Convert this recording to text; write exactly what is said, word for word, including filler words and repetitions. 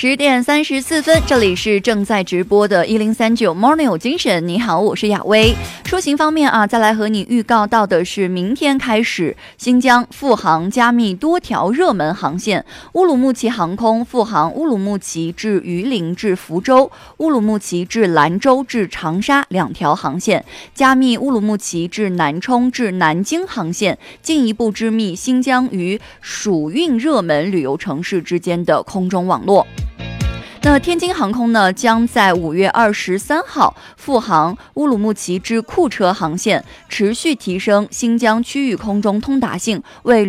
十点三十四分，这里是正在直播的一零三九 Morning 有精神。你好，我是雅薇。出行方面啊，再来和你预告到的是，明天开始，新疆复航加密多条热门航线。乌鲁木齐航空复航乌鲁木齐至榆林至福州、乌鲁木齐至兰州至长沙两条航线，加密乌鲁木齐至南充至南京航线，进一步织密新疆与属运热门旅游城市之间的空中网络。那天津航空呢，将在五月二十三号复航乌鲁木齐至库车航线，持续提升新疆区域空中通达性，为